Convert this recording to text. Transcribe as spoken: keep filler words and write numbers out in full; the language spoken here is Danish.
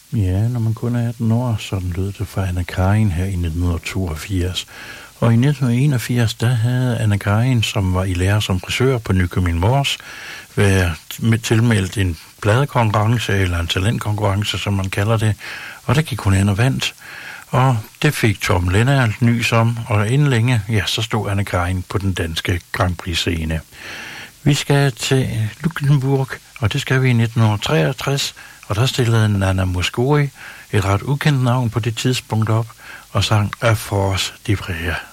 Ja, når man kun er atten år, sådan lød det fra Anna Karin her i nitten toogfirs. Og i nitten enogfirs, der havde Anna Karin, som var i lære som frisør på Nykøbing Mors, været tilmeldt en pladekonkurrence, eller en talentkonkurrence, som man kalder det, og der gik hun ind og vandt. Og det fik Tom Lennart nys om, og inden længe, ja, så stod Anna Karin på den danske Grand Prix-scene. Vi skal til Luxembourg, og det skal vi i nitten treogtres, og der stillede Nana Mouskouri, et ret ukendt navn på det tidspunkt op, og sang A Force de Vrede.